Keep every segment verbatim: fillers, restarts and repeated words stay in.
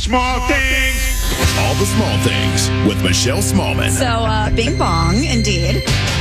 small things. All the small things with Michelle Smallman. So, uh, bing bong, indeed.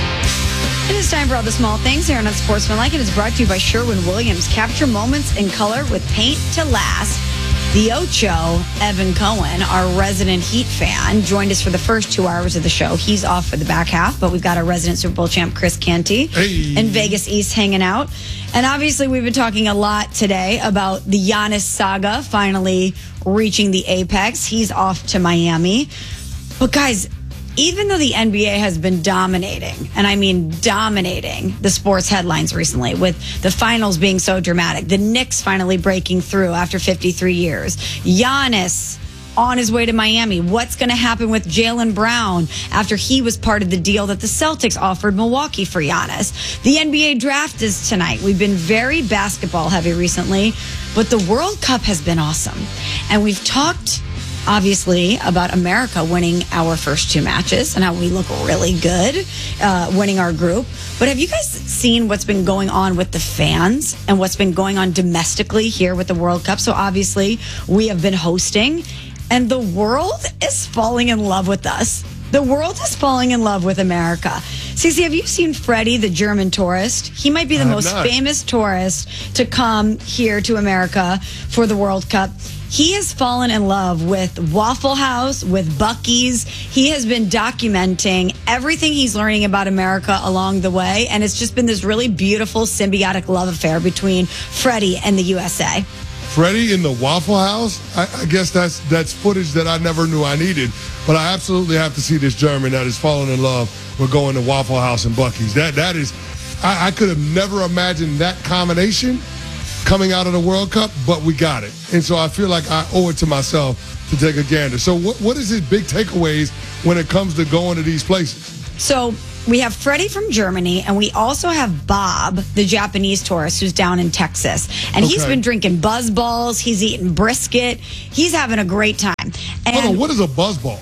It is time for all the small things here on Unsportsmanlike. It is brought to you by Sherwin-Williams. Capture moments in color with paint to last. The Ocho, Evan Cohen, our resident Heat fan, joined us for the first two hours of the show. He's off for the back half, but we've got our resident Super Bowl champ, Chris Canty, hey. in Vegas East hanging out. And obviously, we've been talking a lot today about the Giannis saga finally reaching the apex. He's off to Miami. But guys, even though the N B A has been dominating, and I mean dominating the sports headlines recently, with the finals being so dramatic, the Knicks finally breaking through after fifty-three years, Giannis on his way to Miami. What's going to happen with Jaylen Brown after he was part of the deal that the Celtics offered Milwaukee for Giannis? The N B A draft is tonight. We've been very basketball heavy recently, but the World Cup has been awesome. And we've talked obviously about America winning our first two matches and how we look really good uh, winning our group. But have you guys seen what's been going on with the fans and what's been going on domestically here with the World Cup? So obviously we have been hosting and the world is falling in love with us. The world is falling in love with America. Cece, have you seen Freddie, the German tourist? He might be the most not. famous tourist to come here to America for the World Cup. He has fallen in love with Waffle House, with Buc-ee's. He has been documenting everything he's learning about America along the way, and it's just been this really beautiful symbiotic love affair between Freddie and the U S A. Freddie in the Waffle House? I, I guess that's that's footage that I never knew I needed. But I absolutely have to see this German that is falling in love with going to Waffle House and Buc-ee's. That That is, I, I could have never imagined that combination coming out of the World Cup, but we got it. And so I feel like I owe it to myself to take a gander. So what what is his big takeaways when it comes to going to these places? So we have Freddie from Germany, and we also have Bob, the Japanese tourist who's down in Texas. And he's Okay. been drinking Buzz Balls. He's eating brisket. He's having a great time. And Hold on, what is a buzz ball?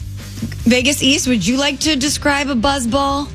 Vegas East, would you like to describe a Buzz Ball?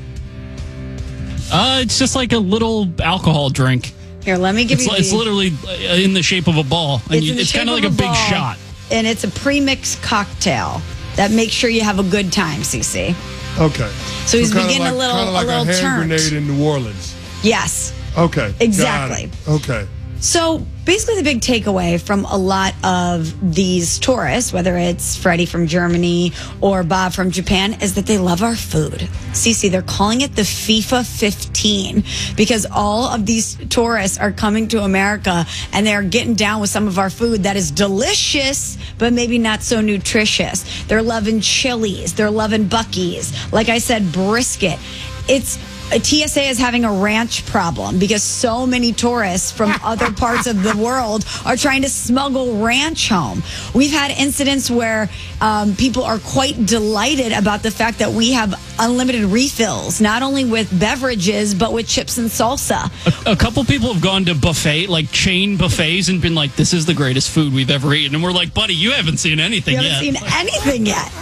Uh, it's just like a little alcohol drink. Here, let me give It's, you it's the... literally in the shape of a ball. And It's you, in the it's shape kind of of like a, a big ball. shot. And it's a pre-mixed cocktail that makes sure you have a good time, Cece. Okay. So he's kinda beginning like, a little- kinda like a little hand turnt. grenade in New Orleans. Yes. Okay. got Exactly. it. Okay. So basically the big takeaway from a lot of these tourists, whether it's Freddie from Germany or Bob from Japan, is that they love our food. Cece, they're calling it the FIFA fifteen because all of these tourists are coming to America and they're getting down with some of our food that is delicious, but maybe not so nutritious. They're loving Chili's. They're loving Buc-ee's. Like I said, brisket. It's T S A is having a ranch problem because so many tourists from other parts of the world are trying to smuggle ranch home. We've had incidents where um, people are quite delighted about the fact that we have unlimited refills, not only with beverages, but with chips and salsa. A, a couple people have gone to buffet, like chain buffets, and been like, this is the greatest food we've ever eaten. And we're like, buddy, you haven't seen anything You yet. haven't seen anything yet.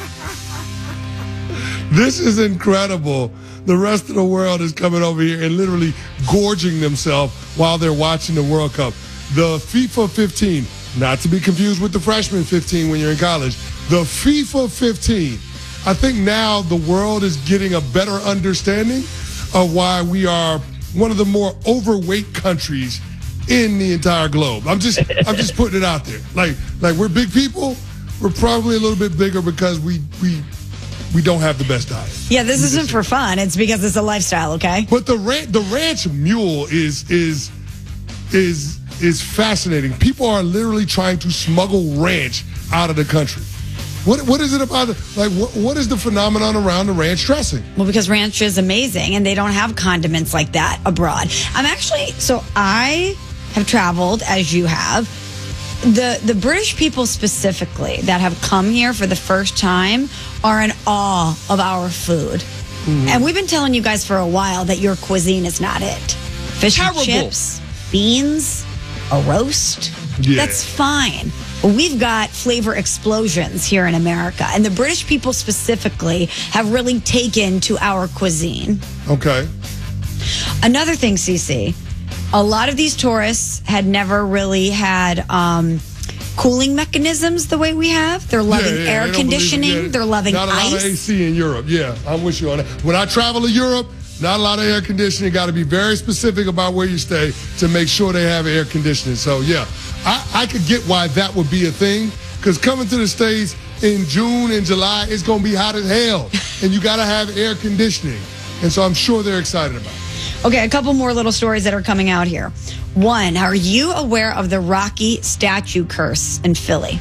This is incredible. The rest of the world is coming over here and literally gorging themselves while they're watching the World Cup. The FIFA fifteen, not to be confused with the freshman fifteen when you're in college, the FIFA fifteen. I think now the world is getting a better understanding of why we are one of the more overweight countries in the entire globe. I'm just I'm just putting it out there. Like like we're big people. We're probably a little bit bigger because we we we don't have the best diet. Yeah, this isn't for fun. It's because it's a lifestyle, okay? But the ran- the ranch mule is is is is fascinating. People are literally trying to smuggle ranch out of the country. What what is it about? Like what what is the phenomenon around the ranch dressing? Well, because ranch is amazing and they don't have condiments like that abroad. I'm actually, so I have traveled, as you have. The the British people specifically that have come here for the first time are in awe of our food. Mm-hmm. And we've been telling you guys for a while that your cuisine is not it. Fish Terrible. and chips, beans, a roast. Yeah. That's fine. But we've got flavor explosions here in America. And the British people specifically have really taken to our cuisine. Okay. Another thing, Cece, a lot of these tourists had never really had um, cooling mechanisms the way we have. They're loving Yeah, yeah, air they don't conditioning. believe it. Yeah, They're loving not a lot of A ice. C in Europe. Yeah, I'm with you on that. When I travel to Europe, not a lot of air conditioning. Got to be very specific about where you stay to make sure they have air conditioning. So yeah, I, I could get why that would be a thing. Because coming to the States in June and July, it's going to be hot as hell, and you got to have air conditioning. And so I'm sure they're excited about it. Okay, a couple more little stories that are coming out here. One, are you aware of the Rocky statue curse in Philly?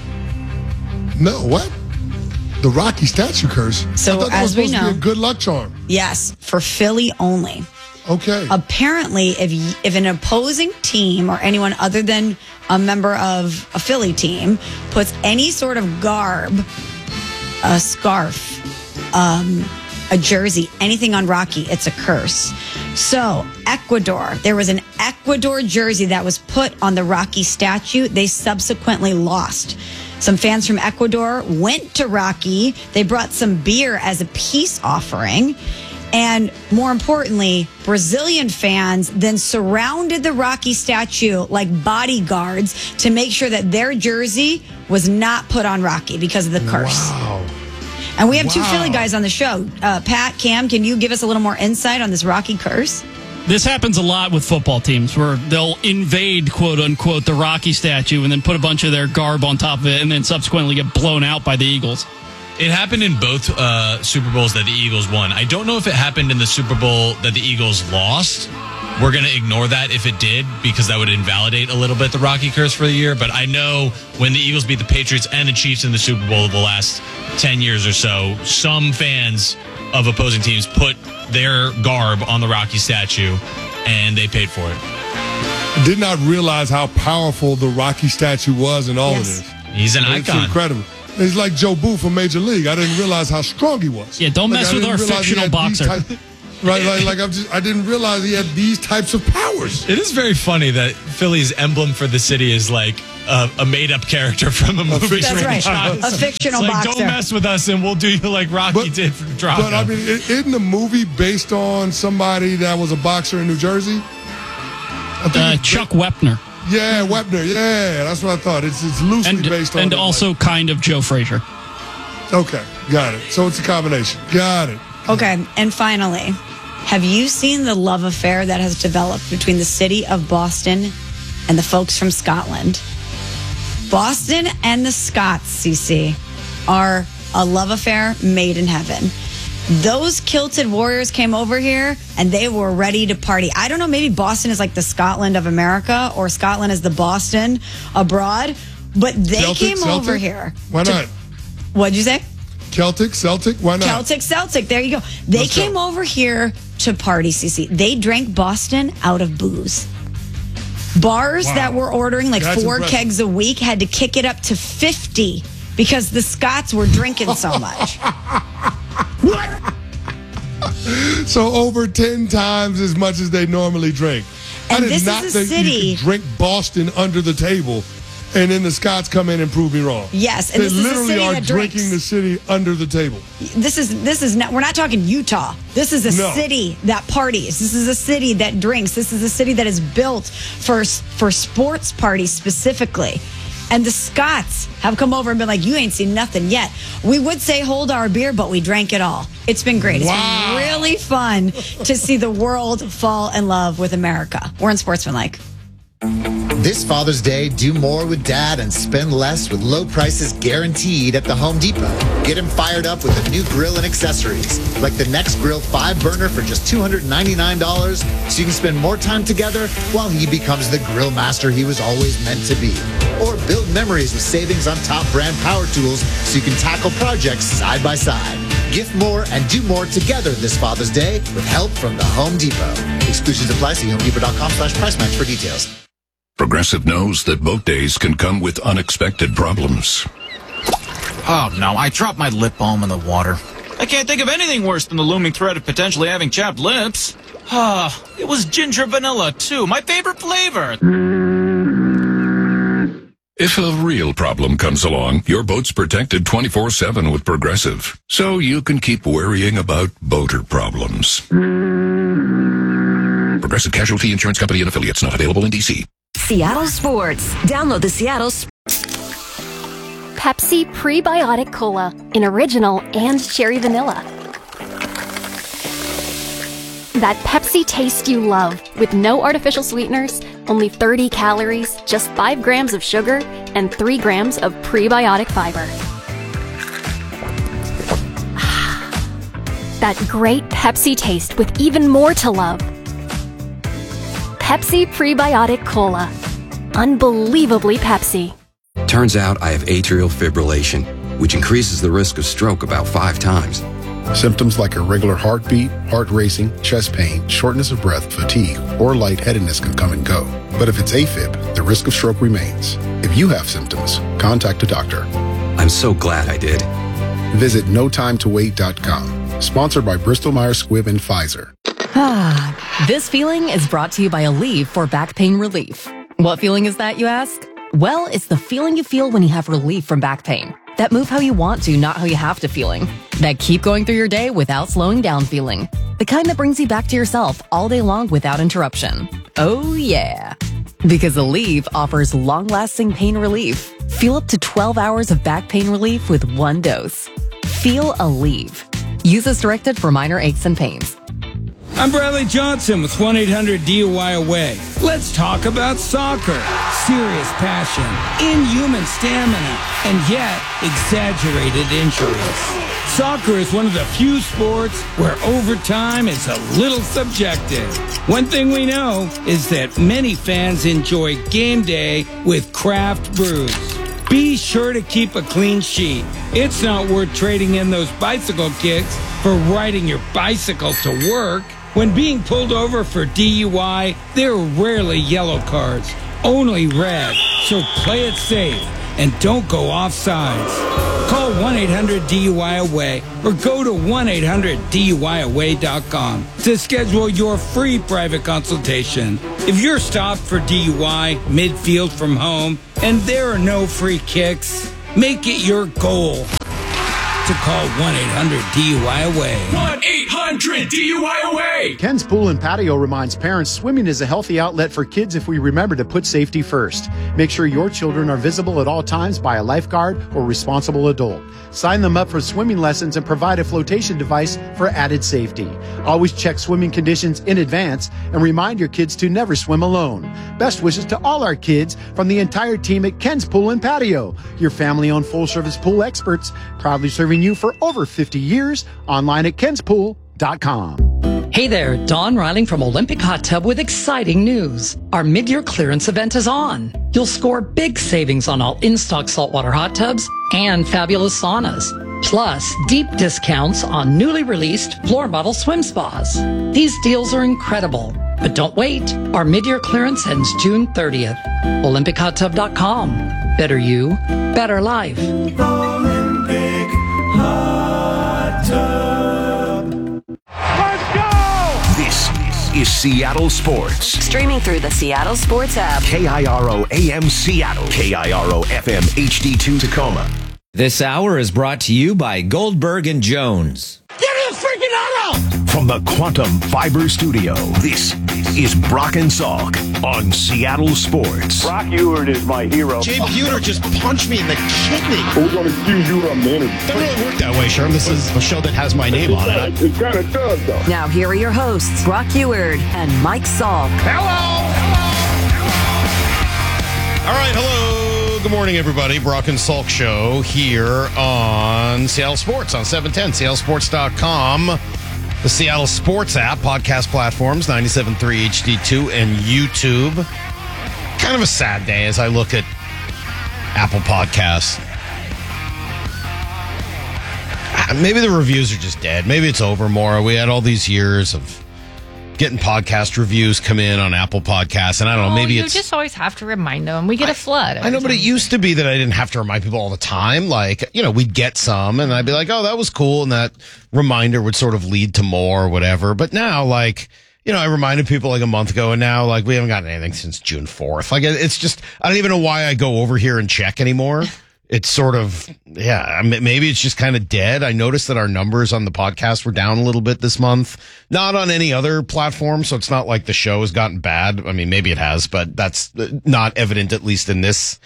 No, what? The Rocky statue curse? So, I thought that as was we supposed to know- be a good luck charm. Yes, for Philly only. Okay. Apparently, if y- if an opposing team or anyone other than a member of a Philly team puts any sort of garb, a scarf, um, a jersey, anything on Rocky, it's a curse. So, Ecuador, there was an Ecuador jersey that was put on the Rocky statue. They subsequently lost. Some fans from Ecuador went to Rocky. They brought some beer as a peace offering. And more importantly, Brazilian fans then surrounded the Rocky statue like bodyguards to make sure that their jersey was not put on Rocky because of the curse. Wow. And we have two Wow. Philly guys on the show. Uh, Pat, Cam, can you give us a little more insight on this Rocky curse? This happens a lot with football teams where they'll invade, quote unquote, the Rocky statue and then put a bunch of their garb on top of it and then subsequently get blown out by the Eagles. It happened in both uh, Super Bowls that the Eagles won. I don't know if it happened in the Super Bowl that the Eagles lost. We're going to ignore that if it did, because that would invalidate a little bit the Rocky curse for the year. But I know when the Eagles beat the Patriots and the Chiefs in the Super Bowl the last ten years or so, some fans of opposing teams put their garb on the Rocky statue, and they paid for it. I did not realize how powerful the Rocky statue was in all Yes. of this. He's an It's icon. incredible. He's like Joe Booth from Major League. I didn't realize how strong he was. Yeah, don't Like, mess I with didn't our realize he fictional had these boxer. type- right, like, like I'm just, I didn't realize he had these types of powers. It is very funny that Philly's emblem for the city is like a, a made-up character from a movie. That's right. franchise. A fictional It's like, boxer. don't mess with us and we'll do you like Rocky But- did for Drago. But I mean, i- isn't the movie based on somebody that was a boxer in New Jersey? I think Uh, it's Chuck ba- Wepner. Yeah, Wepner. Yeah, that's what I thought. It's it's loosely And, based on. and that, also like- kind of Joe Frazier. okay, got it. So it's a combination. Got it. Okay, and finally, have you seen the love affair that has developed between the city of Boston and the folks from Scotland? Boston and the Scots, C C, are a love affair made in heaven. Those kilted warriors came over here and they were ready to party. I don't know, maybe Boston is like the Scotland of America or Scotland is the Boston abroad, but they Celtic, came Celtic? over here. Why to- not? What'd you say? Celtic, Celtic. Why not? Celtic, Celtic. There you go. They Let's came go. over here to party, C C. They drank Boston out of booze. Bars Wow. that were ordering like That's four impressive. kegs a week had to kick it up to fifty because the Scots were drinking so much. So over ten times as much as they normally drink. I And did this not is a think city- you could drink Boston under the table, and then the Scots come in and prove me wrong. Yes, and they this is a literally city are that drinking drinks. the city under the table. This is this is not. We're not talking Utah. This is a No. city that parties. This is a city that drinks. This is a city that is built for for sports parties specifically. And the Scots have come over and been like, "You ain't seen nothing yet." We would say hold our beer, but we drank it all. It's been great. It's Wow. been really fun to see the world fall in love with America. We're in Sportsmanlike. This Father's Day, do more with Dad and spend less with low prices guaranteed at the Home Depot. Get him fired up with a new grill and accessories, like the Next Grill five burner for just two hundred ninety-nine dollars, so you can spend more time together while he becomes the grill master he was always meant to be. Or build memories with savings on top brand power tools so you can tackle projects side by side. Gift more and do more together this Father's Day with help from the Home Depot. Exclusions apply. See homedepot.com slash price match for details. Progressive knows that boat days can come with unexpected problems. Oh no, I dropped my lip balm in the water. I can't think of anything worse than the looming threat of potentially having chapped lips. Ah, it was ginger vanilla too, my favorite flavor. If a real problem comes along, your boat's protected twenty-four seven with Progressive, so you can keep worrying about boater problems. Progressive Casualty Insurance Company and affiliates, not available in D C. Seattle Sports. Download the Seattle Pepsi Prebiotic Cola in original and cherry vanilla. That Pepsi taste you love, with no artificial sweeteners, only thirty calories, just five grams of sugar, and three grams of prebiotic fiber. That great Pepsi taste with even more to love. Pepsi Prebiotic Cola. Unbelievably Pepsi. Turns out I have atrial fibrillation, which increases the risk of stroke about five times. Symptoms like irregular heartbeat, heart racing, chest pain, shortness of breath, fatigue, or lightheadedness can come and go. But if it's AFib, the risk of stroke remains. If you have symptoms, contact a doctor. I'm so glad I did. Visit no time to wait dot com. Sponsored by Bristol Myers Squibb and Pfizer. Ah, this feeling is brought to you by Aleve for back pain relief. What feeling is that, you ask? Well, it's the feeling you feel when you have relief from back pain. That move how you want to, not how you have to feeling. That keep going through your day without slowing down feeling. The kind that brings you back to yourself all day long without interruption. Oh yeah. Because Aleve offers long-lasting pain relief. Feel up to twelve hours of back pain relief with one dose. Feel Aleve. Use as directed for minor aches and pains. I'm Bradley Johnson with one eight hundred D U I Away. Let's talk about soccer. Serious passion, inhuman stamina, and yet exaggerated injuries. Soccer is one of the few sports where overtime is a little subjective. One thing we know is that many fans enjoy game day with craft brews. Be sure to keep a clean sheet. It's not worth trading in those bicycle kicks for riding your bicycle to work. When being pulled over for D U I, there are rarely yellow cards, only red. So play it safe and don't go off sides. Call one eight hundred D U I Away or go to one eight hundred D U I away dot com to schedule your free private consultation. If you're stopped for D U I midfield from home and there are no free kicks, make it your goal to call one eight hundred D U I Away. one eight hundred D U I Away. Ken's Pool and Patio reminds parents swimming is a healthy outlet for kids if we remember to put safety first. Make sure your children are visible at all times by a lifeguard or responsible adult. Sign them up for swimming lessons and provide a flotation device for added safety. Always check swimming conditions in advance and remind your kids to never swim alone. Best wishes to all our kids from the entire team at Ken's Pool and Patio, your family-owned full-service pool experts, proudly serving you for over fifty years, online at kens pool dot com. Hey there, Dawn Riling from Olympic Hot Tub with exciting news. Our mid-year clearance event is on. You'll score big savings on all in-stock saltwater hot tubs and fabulous saunas. Plus, deep discounts on newly released floor model swim spas. These deals are incredible. But don't wait. Our mid-year clearance ends June thirtieth. Olympic Hot Tub dot com. Better you, better life. Olympic Hot Tub. Let's go! This is Seattle Sports. Streaming through the Seattle Sports app. K I R O A M Seattle. K I R O F M H D two Tacoma. This hour is brought to you by Goldberg and Jones. Give me a freaking auto! From the Quantum Fiber Studio, this is Brock and Salk on Seattle Sports. Brock Ewert is my hero. Jay Buhner just punched me in the kidney. Who's going to accuse you of manager? Doesn't really work that way, Sherm. This is a show that has my name on it. It kind of does, though. Now, here are your hosts, Brock Ewert and Mike Salk. Hello! Hello! All right, hello. Good morning, everybody. Brock and Salk Show here on Seattle Sports on seven ten, seattle sports dot com. The Seattle Sports app, podcast platforms, ninety-seven point three H D two, and YouTube. Kind of a sad day as I look at Apple Podcasts. Maybe the reviews are just dead. Maybe it's over more. We had all these years of getting podcast reviews come in on Apple Podcasts, and I don't know, oh, maybe you it's... You just always have to remind them. We get I, a flood. I know, but it used to be that I didn't have to remind people all the time. Like, you know, we'd get some, and I'd be like, oh, that was cool, and that reminder would sort of lead to more or whatever. But now, like, you know, I reminded people like a month ago, and now, like, we haven't gotten anything since June fourth. Like, it's just, I don't even know why I go over here and check anymore. It's sort of, yeah, maybe it's just kind of dead. I noticed that our numbers on the podcast were down a little bit this month. Not on any other platform, so it's not like the show has gotten bad. I mean, maybe it has, but that's not evident, at least in this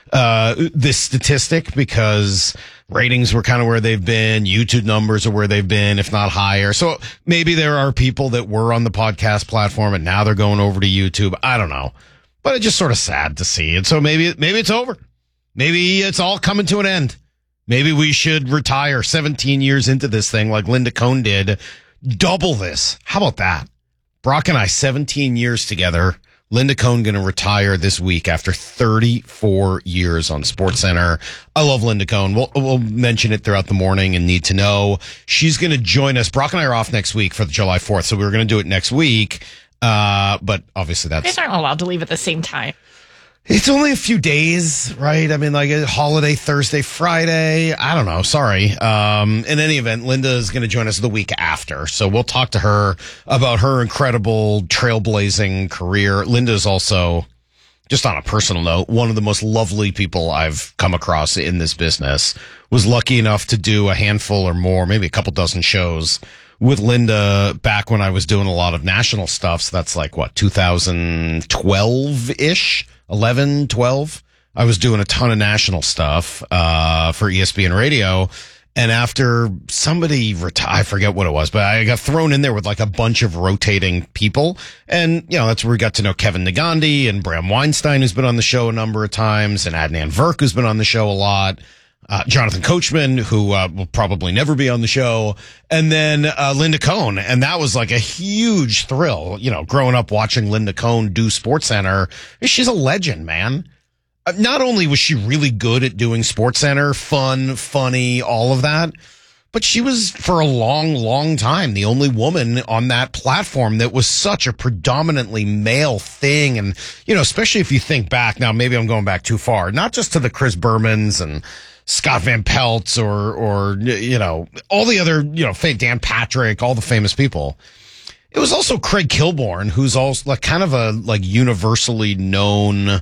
uh, this statistic because ratings were kind of where they've been. YouTube numbers are where they've been, if not higher. So maybe there are people that were on the podcast platform and now they're going over to YouTube. I don't know, but it's just sort of sad to see. And so maybe, maybe it's over. Maybe it's all coming to an end. Maybe we should retire seventeen years into this thing like Linda Cohn did. Double this. How about that? Brock and I, seventeen years together. Linda Cohn going to retire this week after thirty-four years on SportsCenter. I love Linda Cohn. We'll, we'll mention it throughout the morning and Need to Know. She's going to join us. Brock and I are off next week for the July fourth, so we were going to do it next week. Uh, but obviously that's... You guys aren't allowed to leave at the same time. It's only a few days, right? I mean, like a holiday, Thursday, Friday. I don't know. Sorry. Um, in any event, Linda is going to join us the week after. So we'll talk to her about her incredible trailblazing career. Linda is also, just on a personal note, one of the most lovely people I've come across in this business. Was lucky enough to do a handful or more, maybe a couple dozen shows with Linda back when I was doing a lot of national stuff. So that's like, what, two thousand twelve-ish? eleven, twelve. I was doing a ton of national stuff uh, for E S P N Radio. And after somebody retired, I forget what it was, but I got thrown in there with like a bunch of rotating people. And, you know, that's where we got to know Kevin Nagandi and Bram Weinstein, who's been on the show a number of times, and Adnan Virk, who's been on the show a lot. Uh, Jonathan Coachman, who uh, will probably never be on the show, and then uh, Linda Cohn. And that was like a huge thrill, you know, growing up watching Linda Cohn do SportsCenter. She's a legend, man. Uh, not only was she really good at doing SportsCenter, fun, funny, all of that, but she was, for a long, long time, the only woman on that platform that was such a predominantly male thing. And, you know, especially if you think back, now maybe I'm going back too far, not just to the Chris Bermans and Scott Van Pelt's or, or, you know, all the other, you know, Dan Patrick, all the famous people. It was also Craig Kilborn, who's also like kind of a like universally known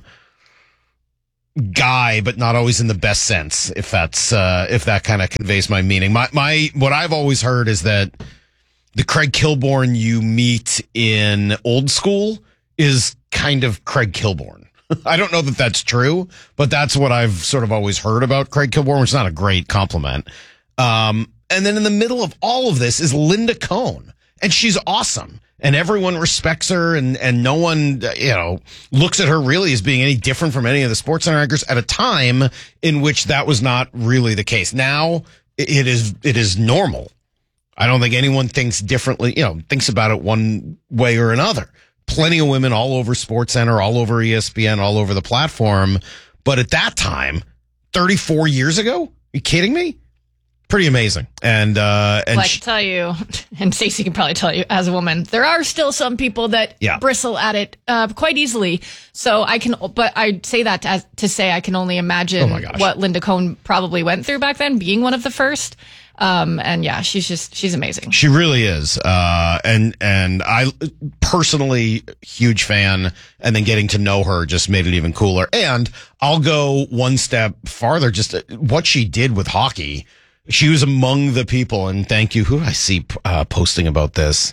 guy, but not always in the best sense, if that's, uh, if that kind of conveys my meaning. My, my, what I've always heard is that the Craig Kilborn you meet in Old School is kind of Craig Kilborn. I don't know that that's true, but that's what I've sort of always heard about Craig Kilborn, which is not a great compliment. Um, and then in the middle of all of this is Linda Cohn, and she's awesome, and everyone respects her, and, and no one, you know, looks at her really as being any different from any of the SportsCenter anchors at a time in which that was not really the case. Now it is, it is normal. I don't think anyone thinks differently, you know, thinks about it one way or another. Plenty of women all over SportsCenter, all over E S P N, all over the platform. But at that time, thirty-four years ago, are you kidding me? Pretty amazing. And, uh, and well, I she, can tell you, and Stacey can probably tell you as a woman, there are still some people that yeah. bristle at it uh, quite easily. So I can, but I say that to, to say I can only imagine oh my gosh. what Linda Cohn probably went through back then, being one of the first. Um, and yeah, she's just, she's amazing. She really is. Uh, and, and I personally, huge fan, and then getting to know her just made it even cooler. And I'll go one step farther, just what she did with hockey. She was among the people, and thank you. Who do I see, uh, posting about this?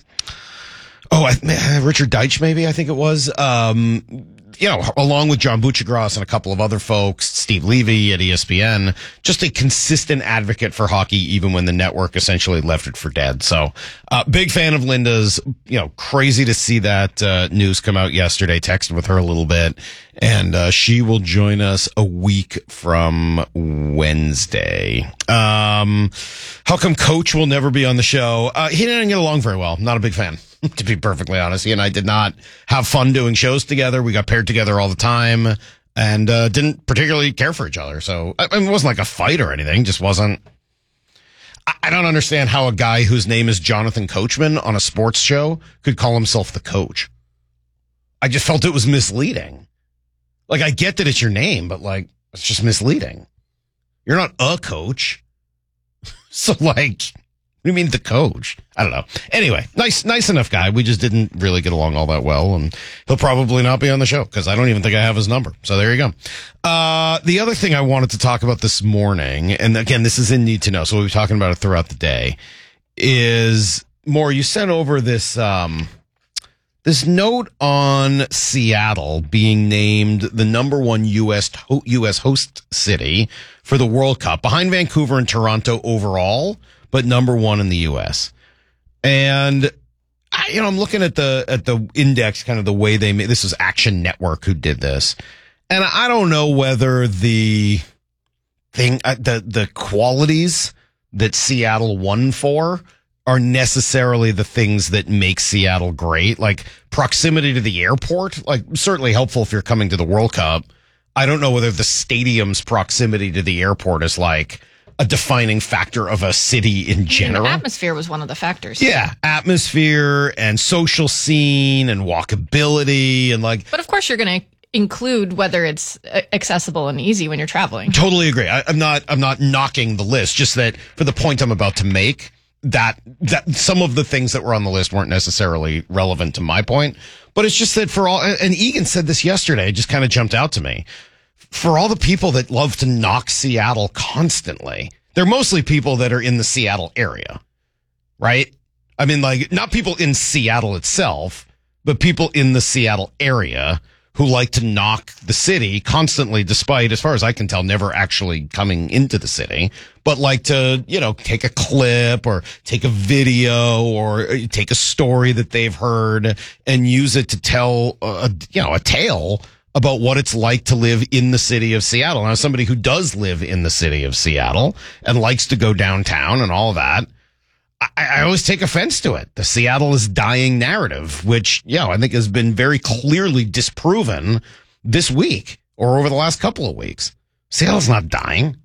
Oh, I, Richard Deitch, maybe, I think it was. Um, you know, along with John Buccigross and a couple of other folks, Steve Levy at E S P N, just a consistent advocate for hockey, even when the network essentially left it for dead. So, uh, big fan of Linda's, you know, crazy to see that, uh, news come out yesterday, texted with her a little bit, and, uh, she will join us a week from Wednesday. Um, how come Coach will never be on the show? Uh, he didn't get along very well. Not a big fan. To be perfectly honest, he and I did not have fun doing shows together. We got paired together all the time and uh, didn't particularly care for each other. So I mean, it wasn't like a fight or anything. Just wasn't. I, I don't understand how a guy whose name is Jonathan Coachman on a sports show could call himself the coach. I just felt it was misleading. Like, I get that it's your name, but like, it's just misleading. You're not a coach. So like, what do you mean the coach? I don't know. Anyway, nice, nice enough guy. We just didn't really get along all that well, and he'll probably not be on the show because I don't even think I have his number. So there you go. Uh, the other thing I wanted to talk about this morning, and again, this is in Need to Know, so we'll be talking about it throughout the day, is more, you sent over this, um, This note on Seattle being named the number one U S ho- U S host city for the World Cup, behind Vancouver and Toronto overall, but number one in the U S. And I, you know, I'm looking at the at the index, kind of the way they made this. Was Action Network who did this, and I don't know whether the thing, uh, the the qualities that Seattle won for are necessarily the things that make Seattle great. Like proximity to the airport, like certainly helpful if you're coming to the World Cup. I don't know whether the stadium's proximity to the airport is like a defining factor of a city in general. The atmosphere was one of the factors. Yeah, atmosphere and social scene and walkability and like. But of course, you're going to include whether it's accessible and easy when you're traveling. Totally agree. I, I'm not. I'm not knocking the list. Just that for the point I'm about to make, that that some of the things that were on the list weren't necessarily relevant to my point. But it's just that for all, and Egan said this yesterday, it just kind of jumped out to me. For all the people that love to knock Seattle constantly, they're mostly people that are in the Seattle area, right? I mean, like, not people in Seattle itself, but people in the Seattle area who like to knock the city constantly, despite, as far as I can tell, never actually coming into the city, but like to, you know, take a clip or take a video or take a story that they've heard and use it to tell, a, you know, a tale about what it's like to live in the city of Seattle. Now, as somebody who does live in the city of Seattle and likes to go downtown and all that, I, I always take offense to it. The Seattle is dying narrative, which, you know, I think has been very clearly disproven this week or over the last couple of weeks. Seattle's not dying.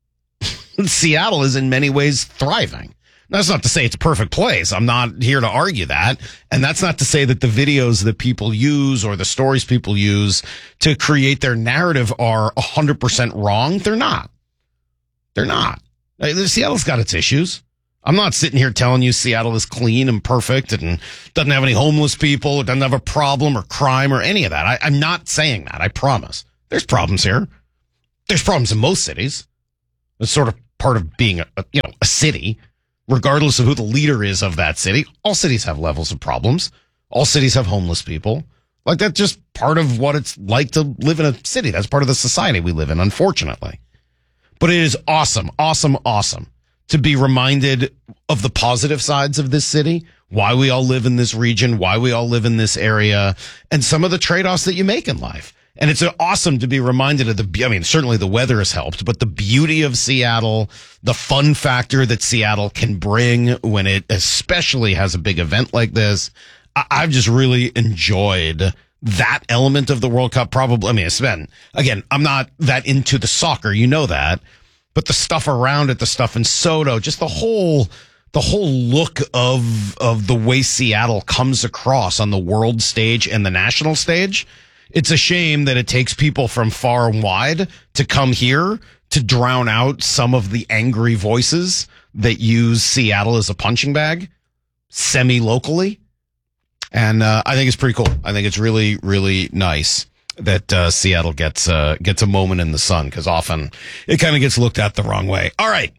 Seattle is in many ways thriving. That's not to say it's a perfect place. I'm not here to argue that. And that's not to say that the videos that people use or the stories people use to create their narrative are one hundred percent wrong. They're not. They're not. Seattle's got its issues. I'm not sitting here telling you Seattle is clean and perfect and doesn't have any homeless people, or doesn't have a problem or crime or any of that. I, I'm not saying that. I promise. There's problems here. There's problems in most cities. It's sort of part of being a, a you know, a city. Regardless of who the leader is of that city, all cities have levels of problems. All cities have homeless people. Like, that's just part of what it's like to live in a city. That's part of the society we live in, unfortunately. But it is awesome, awesome, awesome to be reminded of the positive sides of this city, why we all live in this region, why we all live in this area, and some of the trade-offs that you make in life. And it's awesome to be reminded of the, I mean, certainly the weather has helped, but the beauty of Seattle, the fun factor that Seattle can bring when it especially has a big event like this. I've just really enjoyed that element of the World Cup. Probably, I mean, it's been, again, I'm not that into the soccer, you know that, but the stuff around it, the stuff in Soto, just the whole, the whole look of, of the way Seattle comes across on the world stage and the national stage. It's a shame that it takes people from far and wide to come here to drown out some of the angry voices that use Seattle as a punching bag semi-locally. And uh, I think it's pretty cool. I think it's really, really nice that uh, Seattle gets uh, gets a moment in the sun, because often it kind of gets looked at the wrong way. All right.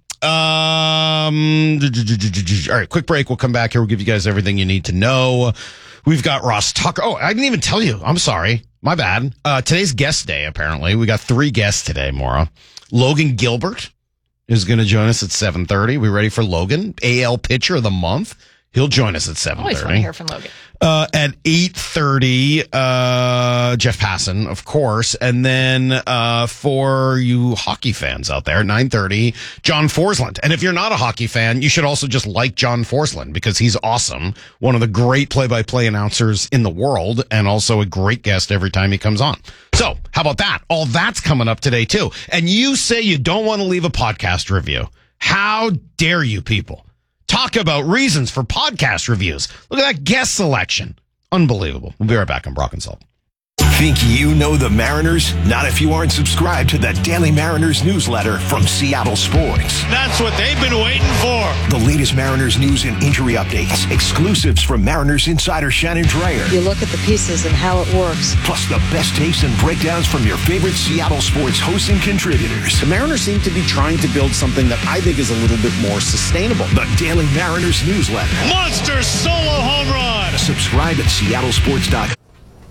Um, all right, quick break. We'll come back here. We'll give you guys everything you need to know. We've got Ross Tucker. Oh, I didn't even tell you. I'm sorry. My bad. Uh, today's guest day, apparently. We got three guests today, Maura. Logan Gilbert is going to join us at seven thirty. We ready for Logan? A L Pitcher of the Month. He'll join us at seven thirty. Always want to hear from Logan. Uh, at eight thirty, uh, Jeff Passan, of course. And then, uh, for you hockey fans out there, nine thirty, John Forsland. And if you're not a hockey fan, you should also just like John Forsland, because he's awesome. One of the great play-by-play announcers in the world, and also a great guest every time he comes on. So how about that? All that's coming up today too. And you say you don't want to leave a podcast review. How dare you people? Talk about reasons for podcast reviews. Look at that guest selection. Unbelievable. We'll be right back on Brock and Salt. Think you know the Mariners? Not if you aren't subscribed to the Daily Mariners newsletter from Seattle Sports. That's what they've been waiting for. The latest Mariners news and injury updates, exclusives from Mariners insider Shannon Dreyer. You look at the pieces and how it works. Plus the best takes and breakdowns from your favorite Seattle sports hosts and contributors. The Mariners seem to be trying to build something that I think is a little bit more sustainable. The Daily Mariners newsletter. Monster solo home run. Subscribe at seattle sports dot com.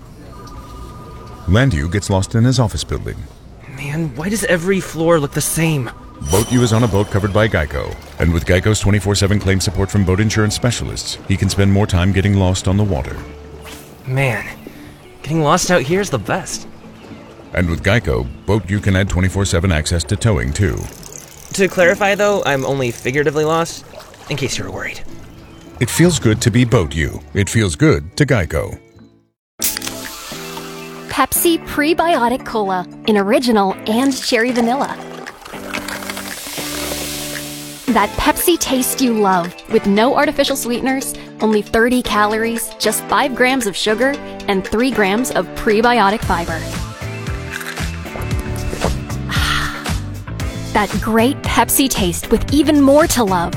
Landu gets lost in his office building. Man, why does every floor look the same? BoatU is on a boat covered by Geico. And with Geico's twenty-four seven claim support from boat insurance specialists, he can spend more time getting lost on the water. Man, getting lost out here is the best. And with Geico, BoatU can add twenty-four seven access to towing, too. To clarify, though, I'm only figuratively lost, in case you were worried. It feels good to be BoatU. It feels good to Geico. Pepsi Prebiotic Cola in original and cherry vanilla. That Pepsi taste you love with no artificial sweeteners, only thirty calories, just five grams of sugar, and three grams of prebiotic fiber. That great Pepsi taste with even more to love.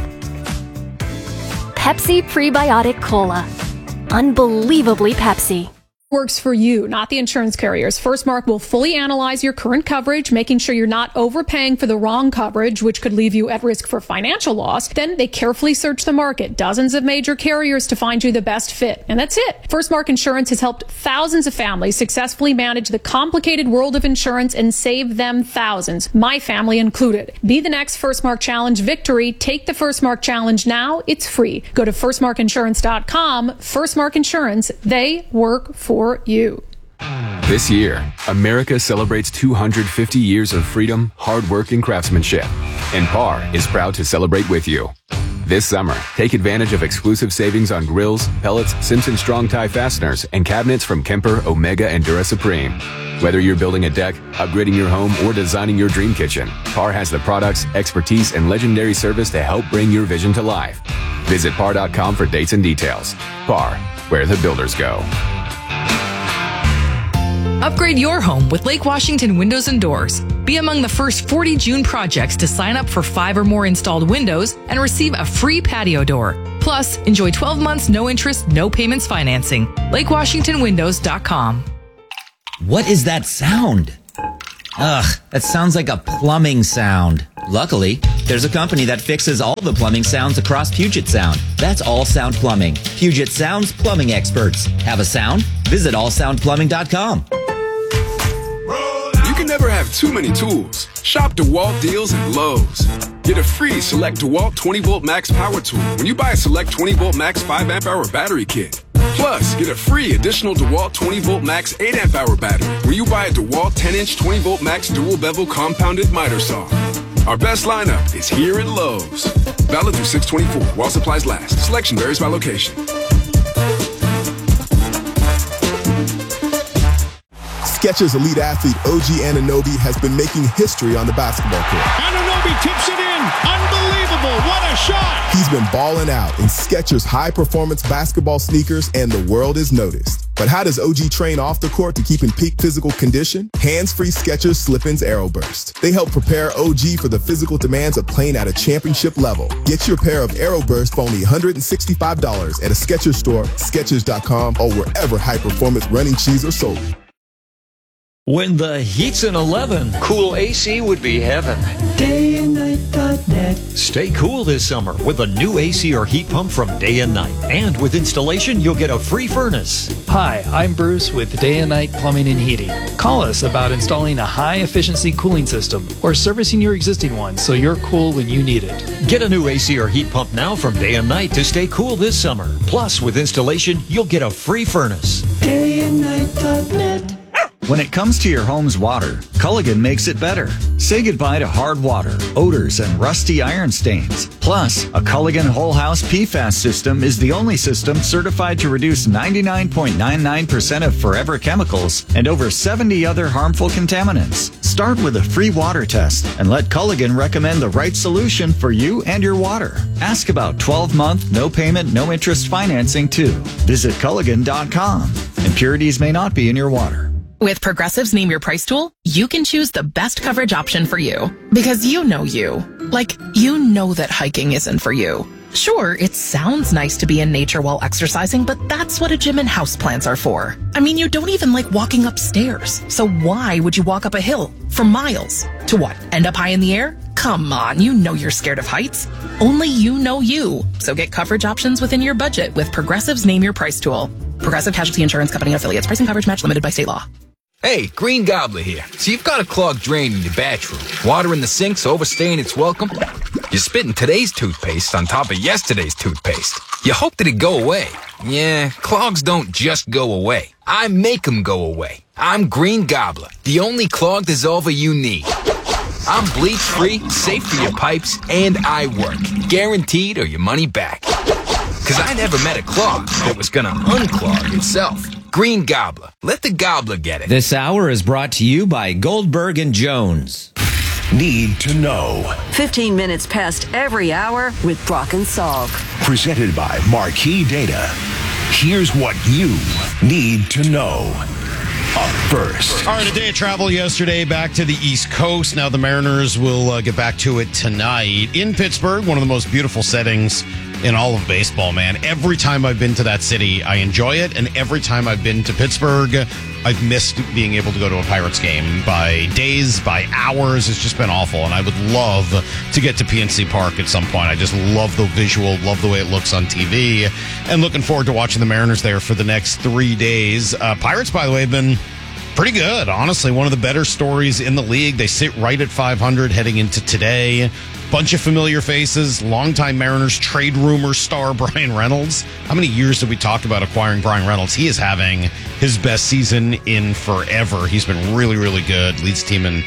Pepsi Prebiotic Cola. Unbelievably Pepsi. Works for you, not the insurance carriers. FirstMark will fully analyze your current coverage, making sure you're not overpaying for the wrong coverage, which could leave you at risk for financial loss. Then they carefully search the market, dozens of major carriers to find you the best fit. And that's it. FirstMark Insurance has helped thousands of families successfully manage the complicated world of insurance and save them thousands, my family included. Be the next FirstMark Challenge victory. Take the FirstMark Challenge now. It's free. Go to first mark insurance dot com. FirstMark Insurance. They work for you. This year, America celebrates two hundred fifty years of freedom, hard work, and craftsmanship. And P A R is proud to celebrate with you. This summer, take advantage of exclusive savings on grills, pellets, Simpson Strong Tie fasteners, and cabinets from Kemper, Omega, and Dura Supreme. Whether you're building a deck, upgrading your home, or designing your dream kitchen, P A R has the products, expertise, and legendary service to help bring your vision to life. Visit P A R dot com for dates and details. P A R, where the builders go. Upgrade your home with Lake Washington Windows and Doors. Be among the first forty June projects to sign up for five or more installed windows and receive a free patio door. Plus, enjoy twelve months no interest, no payments financing. lake washington windows dot com. What is that sound? Ugh, that sounds like a plumbing sound. Luckily, there's a company that fixes all the plumbing sounds across Puget Sound. That's All Sound Plumbing. Puget Sound's plumbing experts. Have a sound? Visit all sound plumbing dot com. You can never have too many tools. Shop DeWalt deals at Lowe's. Get a free Select DeWalt twenty volt Max Power Tool when you buy a Select twenty volt Max five amp hour battery kit. Plus, get a free additional DeWalt twenty volt Max eight amp hour battery when you buy a DeWalt ten inch twenty volt Max dual bevel compounded miter saw. Our best lineup is here at Lowe's. Valid through six twenty-four while supplies last. Selection varies by location. Skechers elite athlete O G Anunoby has been making history on the basketball court. Anunoby tips it in. Unbelievable. What a shot. He's been balling out in Skechers high-performance basketball sneakers, and the world is noticed. But how does O G train off the court to keep in peak physical condition? Hands-free Skechers Slip-ins Aeroburst. They help prepare O G for the physical demands of playing at a championship level. Get your pair of Aeroburst for only one hundred sixty-five dollars at a Skechers store, skechers dot com, or wherever high-performance running shoes are sold. When the heat's an eleven, cool A C would be heaven. day and night dot net. Stay cool this summer with a new A C or heat pump from Day and Night. And with installation, you'll get a free furnace. Hi, I'm Bruce with Day and Night Plumbing and Heating. Call us about installing a high-efficiency cooling system or servicing your existing one so you're cool when you need it. Get a new A C or heat pump now from Day and Night to stay cool this summer. Plus, with installation, you'll get a free furnace. day and night dot net. When it comes to your home's water, Culligan makes it better. Say goodbye to hard water, odors, and rusty iron stains. Plus, a Culligan Whole House P FAS system is the only system certified to reduce ninety-nine point nine nine percent of forever chemicals and over seventy other harmful contaminants. Start with a free water test and let Culligan recommend the right solution for you and your water. Ask about twelve month, no payment, no interest financing too. Visit Culligan dot com. Impurities may not be in your water. With Progressive's Name Your Price tool, you can choose the best coverage option for you. Because you know you. Like, you know that hiking isn't for you. Sure, it sounds nice to be in nature while exercising, but that's what a gym and houseplants are for. I mean, you don't even like walking upstairs. So why would you walk up a hill for miles? To what, end up high in the air? Come on, you know you're scared of heights. Only you know you. So get coverage options within your budget with Progressive's Name Your Price tool. Progressive Casualty Insurance Company and affiliates. Pricing coverage match limited by state law. Hey, Green Gobbler here. So you've got a clogged drain in your bathroom. Water in the sink's overstaying its welcome. You're spitting today's toothpaste on top of yesterday's toothpaste. You hope that it go away. Yeah, clogs don't just go away. I make them go away. I'm Green Gobbler, the only clog dissolver you need. I'm bleach-free, safe for your pipes, and I work. Guaranteed or your money back. Because I never met a clog that was going to unclog itself. Green Gobbler. Let the gobbler get it. This hour is brought to you by Goldberg and Jones. Need to know. fifteen minutes past every hour with Brock and Salk. Presented by Marquee Data. Here's what you need to know. Up first. All right, a day of travel yesterday back to the East Coast. Now the Mariners will uh, get back to it tonight in Pittsburgh, one of the most beautiful settings in all of baseball, man. Every time I've been to that city, I enjoy it, and every time I've been to Pittsburgh, I've missed being able to go to a Pirates game by days, by hours. It's just been awful, and I would love to get to P N C Park at some point. I just love the visual, love the way it looks on T V, and looking forward to watching the Mariners there for the next three days. Uh, Pirates, by the way, have been pretty good, honestly. One of the better stories in the league. They sit right at five hundred heading into today. Bunch of familiar faces. Longtime Mariners trade rumor star Brian Reynolds. How many years have we talked about acquiring Brian Reynolds? He is having his best season in forever. He's been really, really good. Leads team in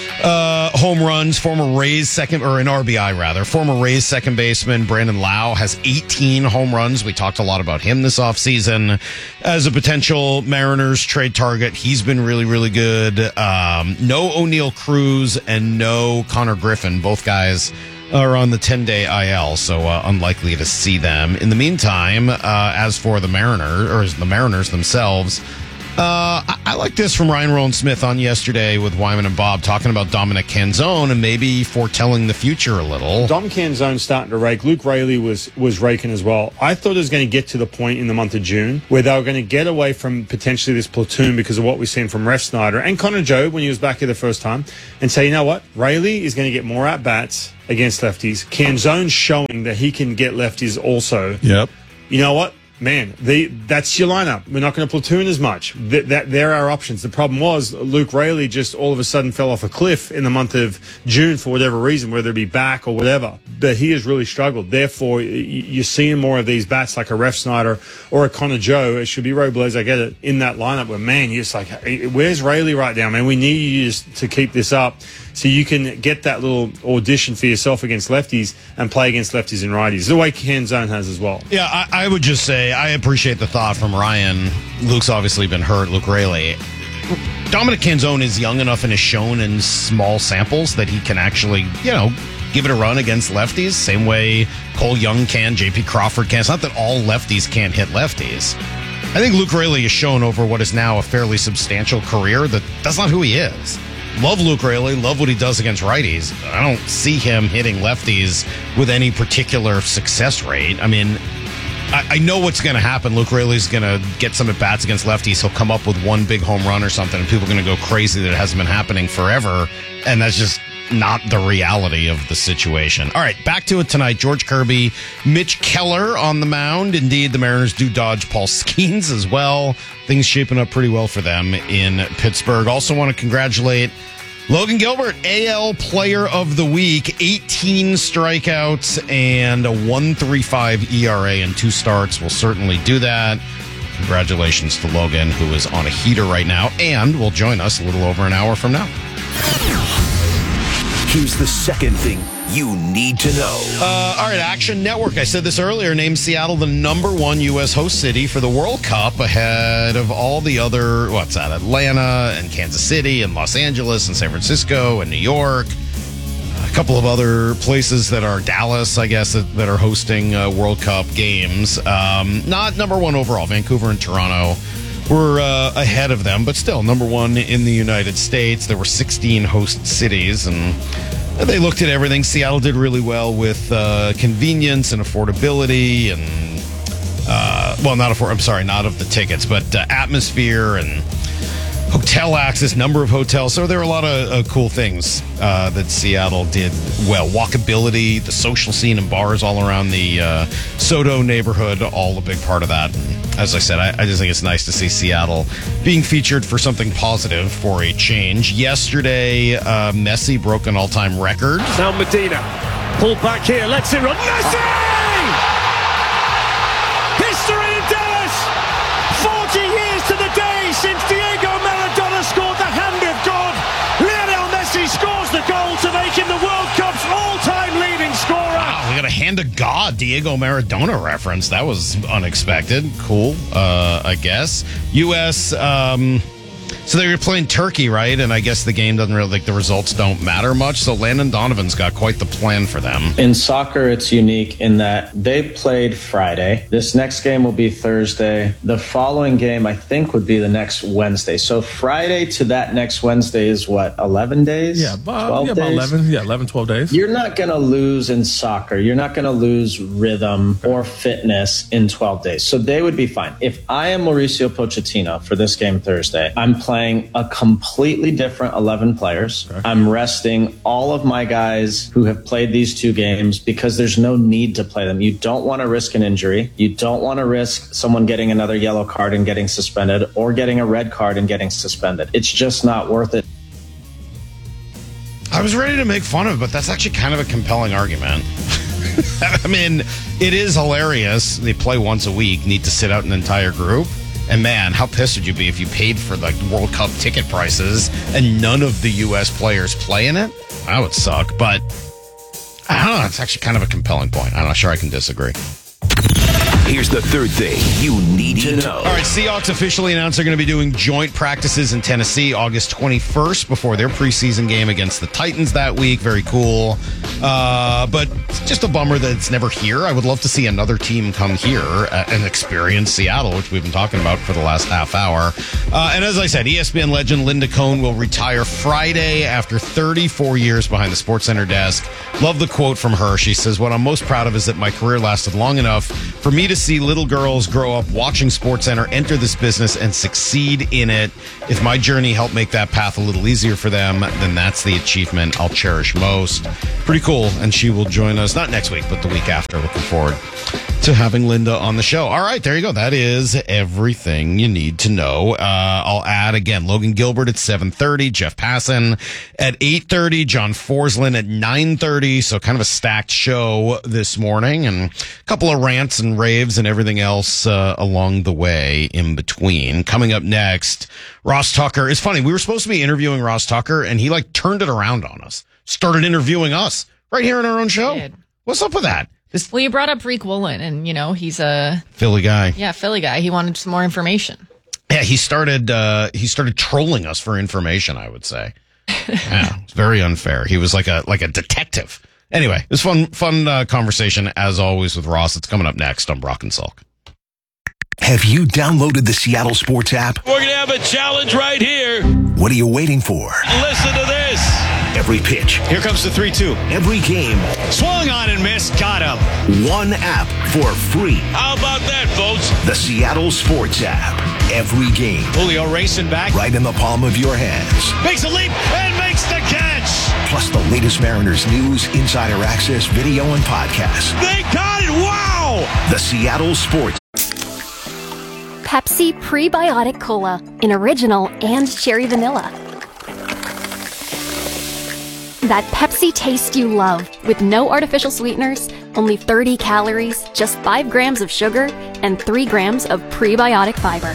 uh, home runs. Former Rays second, or an R B I rather. Former Rays second baseman Brandon Lau has eighteen home runs. We talked a lot about him this offseason as a potential Mariners trade target. He's been really, really good. Um, no O'Neal Cruz and no Connor Griffin. Both guys are on the ten-day I L, so uh, unlikely to see them. In the meantime, uh, as for the Mariners, or the Mariners themselves, Uh, I, I like this from Ryan Rowland-Smith on yesterday with Wyman and Bob talking about Dominic Canzone and maybe foretelling the future a little. Dom Canzone's starting to rake. Luke Raley was was raking as well. I thought it was going to get to the point in the month of June where they were going to get away from potentially this platoon because of what we've seen from Ref Snyder and Connor Joe when he was back here the first time, and say, you know what, Raley is going to get more at-bats against lefties. Canzone's showing that he can get lefties also. Yep. You know what? Man, the, that's your lineup. We're not going to platoon as much. That, that There are options. The problem was Luke Raley just all of a sudden fell off a cliff in the month of June for whatever reason, whether it be back or whatever. But he has really struggled. Therefore, you're seeing more of these bats like a Ref Snyder or a Connor Joe. It should be Robles, I get it, in that lineup where, man, you're just like, hey, where's Raley right now, man? We need you to keep this up so you can get that little audition for yourself against lefties and play against lefties and righties, the way Canzone has as well. Yeah, I, I would just say I appreciate the thought from Ryan. Luke's obviously been hurt, Luke Raley. Dominic Canzone is young enough and is shown in small samples that he can actually, you know, give it a run against lefties, same way Cole Young can, J P Crawford can. It's not that all lefties can't hit lefties. I think Luke Raley has shown over what is now a fairly substantial career that that's not who he is. Love Luke Raley, love what he does against righties. I don't see him hitting lefties with any particular success rate. I mean, I, I know what's going to happen. Luke Raley's going to get some at-bats against lefties. He'll come up with one big home run or something, and people are going to go crazy that it hasn't been happening forever, and that's just not the reality of the situation. All right, back to it tonight. George Kirby, Mitch Keller on the mound. Indeed, the Mariners do dodge Paul Skeens as well. Things shaping up pretty well for them in Pittsburgh. Also want to congratulate Logan Gilbert, A L Player of the Week, eighteen strikeouts and a one point three five E R A in two starts. Will certainly do that. Congratulations to Logan, who is on a heater right now and will join us a little over an hour from now. Here's the second thing you need to know. Uh, all right, Action Network. I said this earlier, named Seattle the number one U S host city for the World Cup ahead of all the other, what's that, Atlanta and Kansas City and Los Angeles and San Francisco and New York. A couple of other places that are Dallas, I guess, that, that are hosting uh, World Cup games. Um, not number one overall. Vancouver and Toronto we're uh, ahead of them, but still number one in the United States. There were sixteen host cities, and they looked at everything. Seattle did really well with uh, convenience and affordability, and uh, well, not afford. I'm sorry, not of the tickets, but uh, atmosphere and hotel access, number of hotels. So there were a lot of uh, cool things uh, that Seattle did well. Walkability, the social scene and bars all around the uh, Soto neighborhood, all a big part of that. And as I said, I, I just think it's nice to see Seattle being featured for something positive for a change. Yesterday, uh, Messi broke an all-time record. Now Medina, pulled back here, lets it run. Messi! History in Dallas! forty years to the day since Diego Maradona scored the hand of God. Lionel Messi scores the goal to make him the World Cup's all-time leading scorer. Wow, we got a hand of God Diego Maradona reference. That was unexpected. Cool, uh, I guess. U S, um... So they were playing Turkey, right? And I guess the game doesn't really, like, the results don't matter much. So Landon Donovan's got quite the plan for them. In soccer, it's unique in that they played Friday. This next game will be Thursday. The following game, I think, would be the next Wednesday. So Friday to that next Wednesday is what, eleven days? Yeah, about, yeah, about eleven, yeah, eleven, twelve days. You're not going to lose in soccer. You're not going to lose rhythm or fitness in twelve days. So they would be fine. If I am Mauricio Pochettino for this game Thursday, I'm playing a completely different eleven players. Okay. I'm resting all of my guys who have played these two games because there's no need to play them. You don't want to risk an injury. You don't want to risk someone getting another yellow card and getting suspended or getting a red card and getting suspended. It's just not worth it. I was ready to make fun of it, but that's actually kind of a compelling argument. I mean, it is hilarious. They play once a week, need to sit out an entire group. And man, how pissed would you be if you paid for like World Cup ticket prices and none of the U S players play in it? That would suck. But I don't know. It's actually kind of a compelling point. I'm not sure I can disagree. Here's the third thing you need to know. All right, Seahawks officially announced they're going to be doing joint practices in Tennessee August twenty-first before their preseason game against the Titans that week. Very cool. Uh, but it's just a bummer that it's never here. I would love to see another team come here uh, and experience Seattle, which we've been talking about for the last half hour. Uh, and as I said, E S P N legend Linda Cohn will retire Friday after thirty-four years behind the SportsCenter desk. Love the quote from her. She says, "What I'm most proud of is that my career lasted long enough for me to see little girls grow up watching SportsCenter, enter this business, and succeed in it. If my journey helped make that path a little easier for them, then that's the achievement I'll cherish most." Pretty cool. And she will join us, not next week, but the week after. Looking forward to having Linda on the show. All right, there you go. That is everything you need to know. Uh, I'll add again, Logan Gilbert at seven thirty, Jeff Passan at eight thirty, John Forsland at nine thirty. So kind of a stacked show this morning, and a couple of rants and raves and everything else uh, along the way in between. Coming up next, Ross Tucker. It's funny, we were supposed to be interviewing Ross Tucker, and he like turned it around on us. Started interviewing us right here in our own show. What's up with that? This- well, you brought up Reek Woolen, and, you know, he's a... Philly guy. Yeah, Philly guy. He wanted some more information. Yeah, he started uh, he started trolling us for information, I would say. Yeah, it's very unfair. He was like a like a detective. Anyway, it was fun, fun uh, conversation, as always, with Ross. It's coming up next on Brock and Salk. Have you downloaded the Seattle Sports app? We're going to have a challenge right here. What are you waiting for? Listen to this. Every pitch. Here comes the three two. Every game. Swung on and missed. Got him. One app for free. How about that, folks? The Seattle Sports app. Every game. Julio racing back. Right in the palm of your hands. Makes a leap and makes the catch. Plus the latest Mariners news, insider access, video, and podcasts. They got it. Wow. The Seattle Sports. Pepsi Prebiotic Cola in original and cherry vanilla. That Pepsi taste you love with no artificial sweeteners, only thirty calories, just five grams of sugar, and three grams of prebiotic fiber.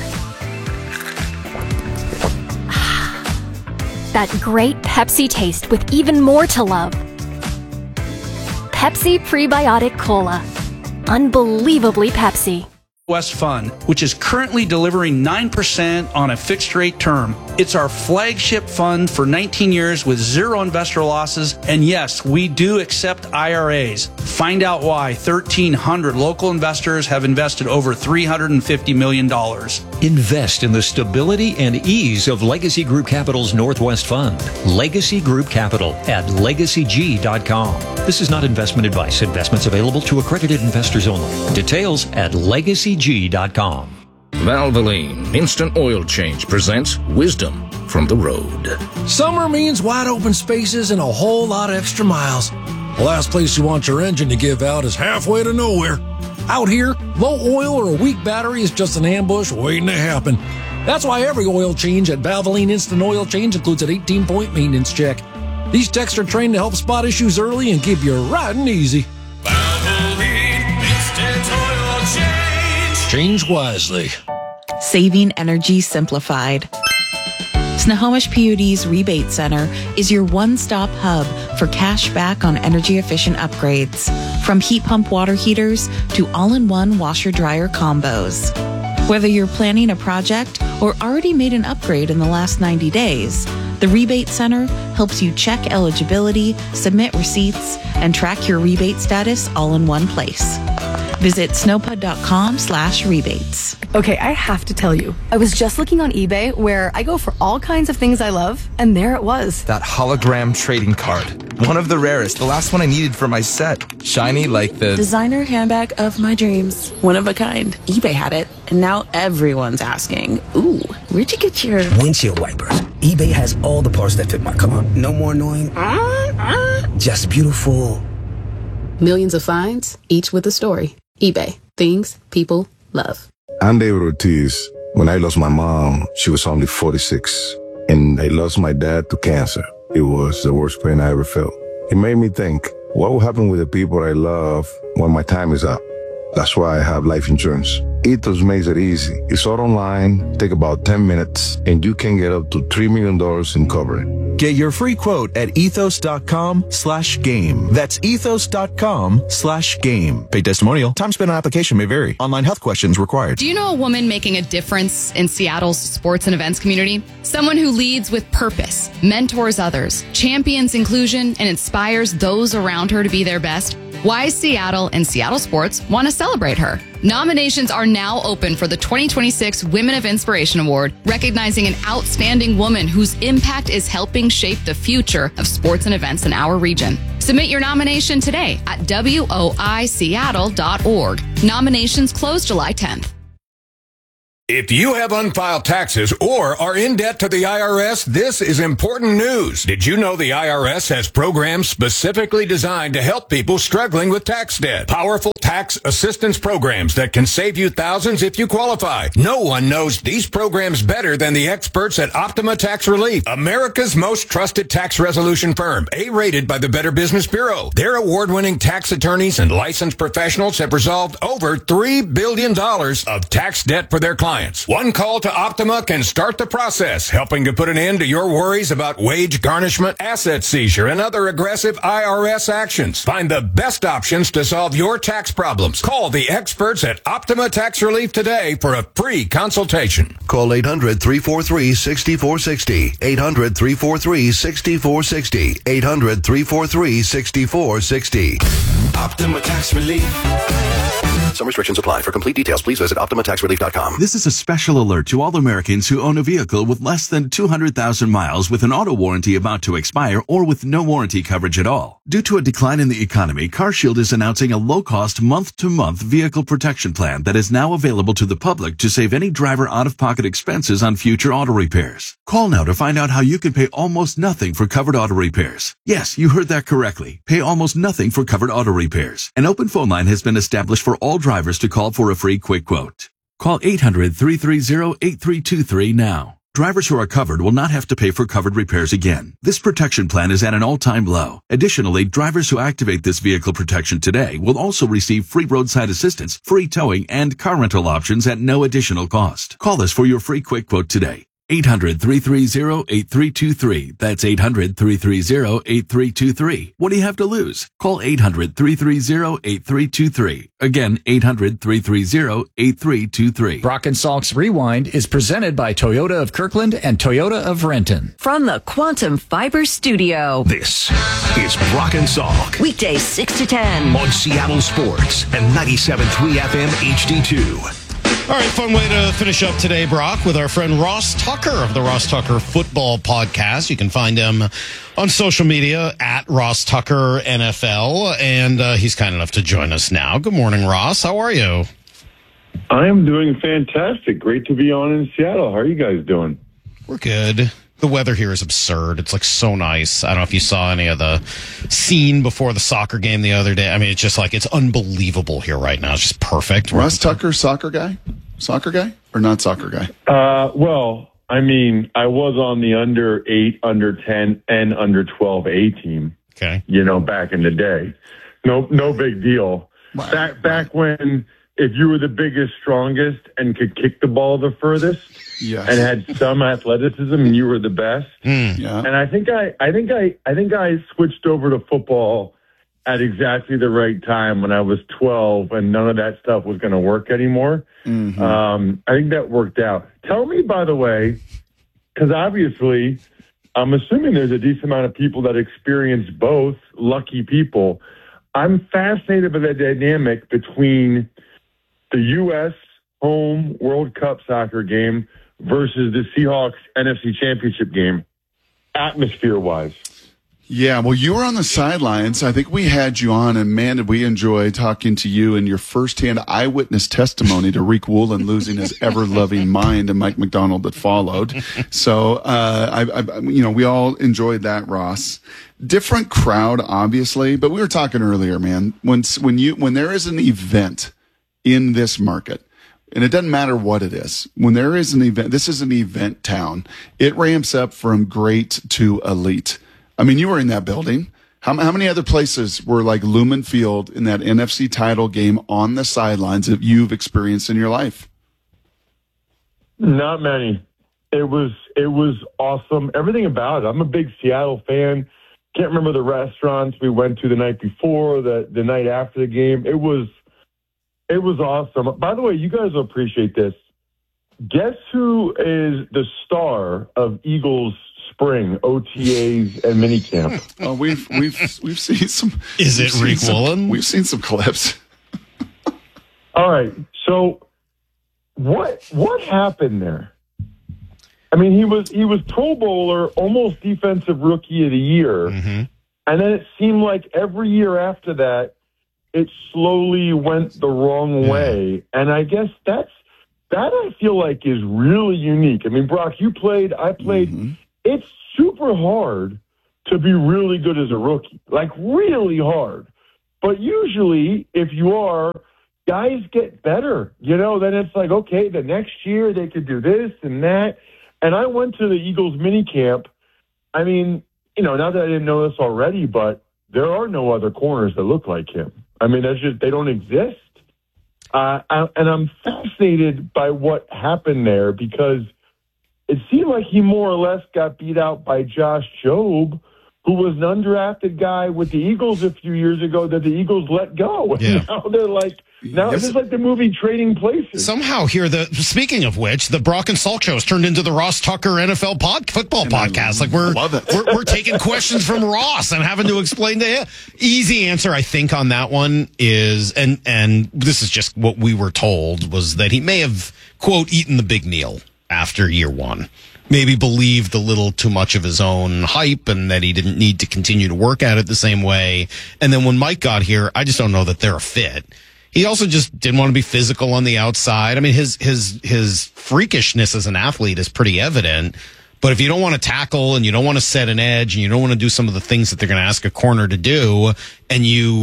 That great Pepsi taste with even more to love. Pepsi Prebiotic Cola. Unbelievably Pepsi. West Fund, which is currently delivering nine percent on a fixed rate term. It's our flagship fund for nineteen years with zero investor losses. And yes, we do accept I R As. Find out why thirteen hundred local investors have invested over three hundred fifty million dollars. Invest in the stability and ease of Legacy Group Capital's Northwest Fund. Legacy Group Capital at legacy g dot com. This is not investment advice. Investments available to accredited investors only. Details at legacy g dot com. Valvoline Instant Oil Change presents Wisdom from the Road. Summer means wide open spaces and a whole lot of extra miles. The last place you want your engine to give out is halfway to nowhere. Out here, low oil or a weak battery is just an ambush waiting to happen. That's why every oil change at Valvoline Instant Oil Change includes an eighteen-point maintenance check. These techs are trained to help spot issues early and keep you riding easy. Valvoline Instant Oil Change. Change wisely. Saving energy simplified. Snohomish P U D's Rebate Center is your one-stop hub for cash back on energy-efficient upgrades. From heat pump water heaters to all-in-one washer-dryer combos. Whether you're planning a project or already made an upgrade in the last ninety days, the Rebate Center helps you check eligibility, submit receipts, and track your rebate status all in one place. Visit snowpud.com slash rebates. Okay, I have to tell you, I was just looking on eBay where I go for all kinds of things I love, and there it was. That hologram trading card. One of the rarest, the last one I needed for my set. Shiny like the... designer handbag of my dreams. One of a kind. eBay had it, and now everyone's asking, ooh, where'd you get your... windshield wipers. eBay has all the parts that fit my car. No more annoying... just beautiful. Millions of finds, each with a story. eBay. Things people love. I'm David Ortiz. When I lost my mom, she was only forty-six. And I lost my dad to cancer. It was the worst pain I ever felt. It made me think, what will happen with the people I love when my time is up? That's why I have life insurance. Ethos makes it easy. It's all online, take about ten minutes, and you can get up to three million dollars in coverage. Get your free quote at ethos.com slash game. That's ethos.com slash game. Paid testimonial. Time spent on application may vary. Online health questions required. Do you know a woman making a difference in Seattle's sports and events community? Someone who leads with purpose, mentors others, champions inclusion, and inspires those around her to be their best? Why Seattle and Seattle Sports want to celebrate her. Nominations are now open for the twenty twenty-six Women of Inspiration Award, recognizing an outstanding woman whose impact is helping shape the future of sports and events in our region. Submit your nomination today at W O I Seattle dot org. Nominations close July tenth. If you have unfiled taxes or are in debt to the I R S, this is important news. Did you know the I R S has programs specifically designed to help people struggling with tax debt? Powerful tax assistance programs that can save you thousands if you qualify. No one knows these programs better than the experts at Optima Tax Relief, America's most trusted tax resolution firm, A-rated by the Better Business Bureau. Their award-winning tax attorneys and licensed professionals have resolved over three billion dollars of tax debt for their clients. One call to Optima can start the process, helping to put an end to your worries about wage garnishment, asset seizure, and other aggressive I R S actions. Find the best options to solve your tax problems. Call the experts at Optima Tax Relief today for a free consultation. Call eight hundred, three four three, six four six zero. eight hundred, three four three, six four six zero. eight hundred, three four three, six four six zero. Optima Tax Relief. Some restrictions apply. For complete details, please visit optima tax relief dot com. This is a special alert to all Americans who own a vehicle with less than two hundred thousand miles with an auto warranty about to expire or with no warranty coverage at all. Due to a decline in the economy, CarShield is announcing a low-cost month-to-month vehicle protection plan that is now available to the public to save any driver out-of-pocket expenses on future auto repairs. Call now to find out how you can pay almost nothing for covered auto repairs. Yes, you heard that correctly. Pay almost nothing for covered auto repairs. An open phone line has been established for all drivers to call for a free quick quote. Call eight hundred, three three zero, eight three two three now. Drivers who are covered will not have to pay for covered repairs again. This protection plan is at an all-time low. Additionally, drivers who activate this vehicle protection today will also receive free roadside assistance, free towing, and car rental options at no additional cost. Call us for your free quick quote today. eight hundred, three three zero, eight three two three. That's eight hundred, three three zero, eight three two three. What do you have to lose? Call eight hundred, three three zero, eight three two three. Again, eight hundred, three three zero, eight three two three. Brock and Salk's Rewind is presented by Toyota of Kirkland and Toyota of Renton. From the Quantum Fiber Studio. This is Brock and Salk. Weekdays six to ten. On Seattle Sports and ninety-seven point three F M H D two. All right, fun way to finish up today, Brock, with our friend Ross Tucker of the Ross Tucker Football Podcast. You can find him on social media at Ross Tucker N F L, and uh, he's kind enough to join us now. Good morning, Ross. How are you? I am doing fantastic. Great to be on in Seattle. How are you guys doing? We're good. The weather here is absurd. It's like so nice. I don't know if you saw any of the scene before the soccer game the other day. I mean, it's just like, it's unbelievable here right now. It's just perfect. Ross Tucker, soccer guy? Soccer guy or not soccer guy? Uh, well, I mean, I was on the under eight, under ten, and under twelve A team. Okay. You know, back in the day. No, no big deal. Right. Back, back when if you were the biggest, strongest, and could kick the ball the furthest, yes, and had some athleticism, and you were the best. Mm. Yeah. And I think I, I think I, I think I switched over to football at exactly the right time when I was twelve, and none of that stuff was going to work anymore. Mm-hmm. Um, I think that worked out. Tell me, by the way, because obviously, I'm assuming there's a decent amount of people that experience both. Lucky people. I'm fascinated by the dynamic between the U S home World Cup soccer game versus the Seahawks N F C Championship game, atmosphere-wise. Yeah, well, you were on the sidelines. I think we had you on, and man, did we enjoy talking to you and your firsthand eyewitness testimony to Rick Woolen losing his ever-loving mind and Mike McDonald that followed. So, uh, I, I, you know, we all enjoyed that, Ross. Different crowd, obviously, but we were talking earlier, man. When when you when there is an event in this market, and it doesn't matter what it is, when there is an event, this is an event town. It ramps up from great to elite. I mean, you were in that building. How, how many other places were like Lumen Field in that N F C title game on the sidelines that you've experienced in your life? Not many. It was it was awesome. Everything about it. I'm a big Seattle fan. Can't remember the restaurants we went to the night before, the the night after the game. It was it was awesome. By the way, you guys will appreciate this. Guess who is the star of Eagles Spring O T As and minicamp? Oh, we've we've we've seen some. Is it Rick Woolen? We've seen some clips. All right. So what what happened there? I mean, he was he was Pro Bowler, almost Defensive Rookie of the Year, mm-hmm. and then it seemed like every year after that, it slowly went the wrong yeah. way. And I guess that's that I feel like is really unique. I mean, Brock, you played, I played. Mm-hmm. It's super hard to be really good as a rookie, like really hard. But usually, if you are, guys get better. You know, then it's like, okay, the next year they could do this and that. And I went to the Eagles minicamp. I mean, you know, not that I didn't know this already, but there are no other corners that look like him. I mean, that's just, they don't exist. Uh, I, and I'm fascinated by what happened there because it seemed like he more or less got beat out by Josh Jobe, who was an undrafted guy with the Eagles a few years ago that the Eagles let go. And yeah. now they're like, now Yes. it's like the movie Trading Places. Somehow here, the speaking of which, the Brock and Salk show has turned into the Ross Tucker N F L pod, football and podcast. Like we're, we're we're taking questions from Ross and having to explain to him. Easy answer, I think, on that one is, and and this is just what we were told, was that he may have, quote, eaten the big meal after year one. Maybe believed a little too much of his own hype and that he didn't need to continue to work at it the same way. And then when Mike got here, I just don't know that they're a fit. He also just didn't want to be physical on the outside. I mean, his his his freakishness as an athlete is pretty evident. But if you don't want to tackle and you don't want to set an edge and you don't want to do some of the things that they're going to ask a corner to do, and you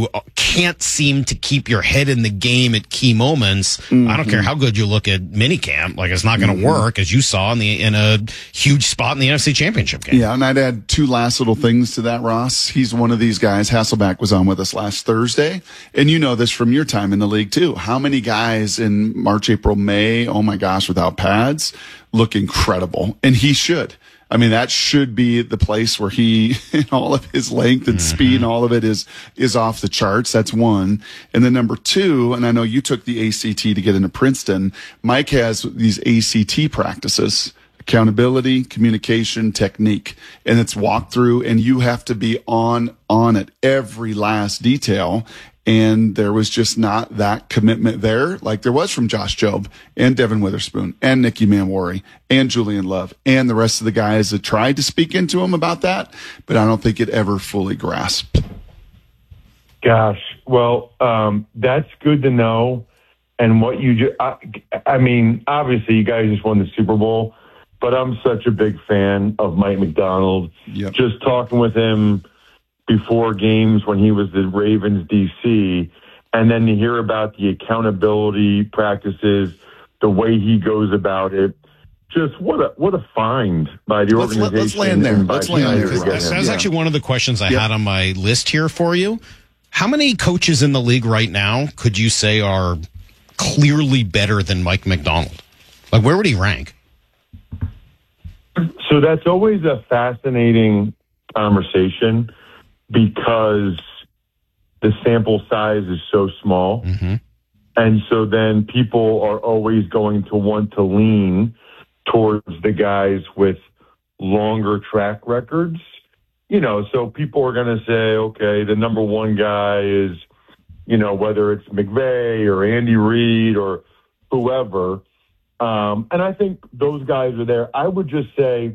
can't seem to keep your head in the game at key moments, mm-hmm. I don't care how good you look at minicamp, like it's not going to mm-hmm. work, as you saw in the in a huge spot in the N F C Championship game. Yeah, and I'd add two last little things to that, Ross. He's one of these guys. Hasselback was on with us last Thursday, and you know this from your time in the league too. How many guys in March, April, May, oh my gosh, without pads, look incredible, and he should. I mean, that should be the place where he, in all of his length and mm-hmm. speed and all of it is, is off the charts. That's one. And then number two, and I know you took the A C T to get into Princeton. Mike has these A C T practices, accountability, communication, technique, and it's walked through, and you have to be on, on it, every last detail. And there was just not that commitment there, like there was from Josh Jobe and Devin Witherspoon and Nicky Manwari and Julian Love and the rest of the guys that tried to speak into him about that, but I don't think it ever fully grasped. Gosh, well, um, that's good to know. And what you just, I, I mean, obviously you guys just won the Super Bowl, but I'm such a big fan of Mike Macdonald. Yep. Just talking with him before games when he was the Ravens D C, and then to hear about the accountability practices, the way he goes about it, just what a what a find by the let's, organization. Let's land there. Let's land there. That was actually one of the questions I yep. had on my list here for you. How many coaches in the league right now could you say are clearly better than Mike Macdonald? Like, where would he rank? So that's always a fascinating conversation, because the sample size is so small. Mm-hmm. And so then people are always going to want to lean towards the guys with longer track records. You know, so people are going to say, okay, the number one guy is, you know, whether it's McVay or Andy Reid or whoever. Um, and I think those guys are there. I would just say,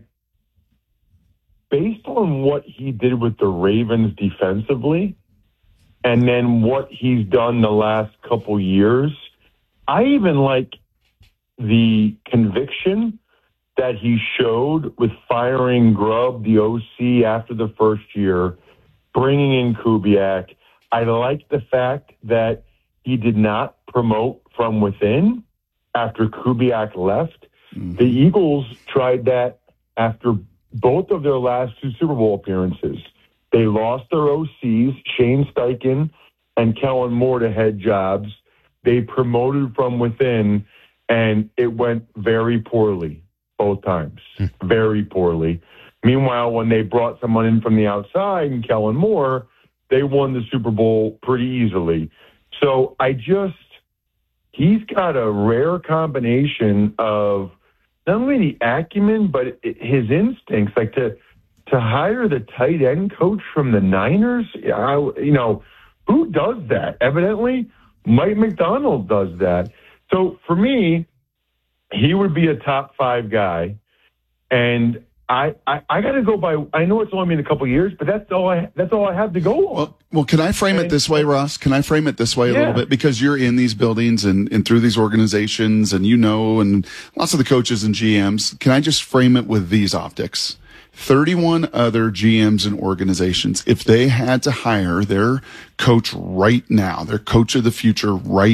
based on what he did with the Ravens defensively, and then what he's done the last couple years, I even like the conviction that he showed with firing Grubb, the O C, after the first year, bringing in Kubiak. I like the fact that he did not promote from within after Kubiak left. Mm-hmm. The Eagles tried that after both of their last two Super Bowl appearances. They lost their O Cs, Shane Steichen and Kellen Moore, to head jobs. They promoted from within, and it went very poorly both times. Very poorly. Meanwhile, when they brought someone in from the outside, and Kellen Moore, they won the Super Bowl pretty easily. So I just, he's got a rare combination of not only the acumen, but his instincts. Like to to hire the tight end coach from the Niners, I, you know, who does that? Evidently, Mike Macdonald does that. So for me, he would be a top five guy. And I, I, I got to go by, I know it's only been a couple of years, but that's all I, that's all I have to go on. Well, well can I frame and, it this way, Ross? Can I frame it this way yeah. a little bit? Because you're in these buildings and, and through these organizations, and you know, and lots of the coaches and G Ms. Can I just frame it with these optics? thirty-one other G Ms and organizations, if they had to hire their coach right now, their coach of the future right